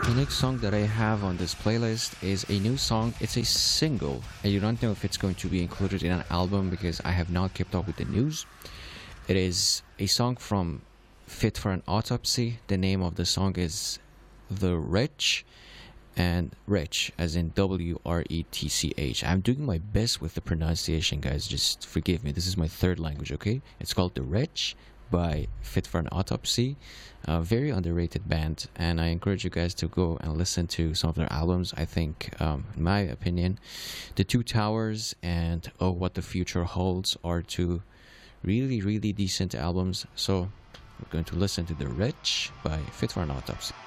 The next song that I have on this playlist is a new song. It's a single. I do not know if it's going to be included in an album because I have not kept up with the news. It is a song from Fit for an Autopsy. The name of the song is The Wretch, and Wretch as in WRETCH. I'm doing my best with the pronunciation, guys. Just forgive me. This is my third language, okay? It's called The Wretch by Fit for an Autopsy. A very underrated band, and I encourage you guys to go and listen to some of their albums. I think, in my opinion, The Two Towers and Oh What the Future Holds are two really, really decent albums. So we're going to listen to The Wretch by Fit for an Autopsy.